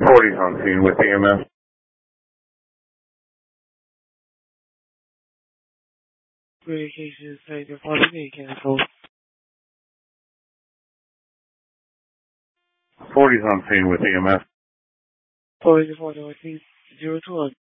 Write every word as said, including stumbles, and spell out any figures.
forty's on scene with E M S. Communications Center forty-eight, can I call? forty's on scene with E M S. forty-four, Northeast, zero two one.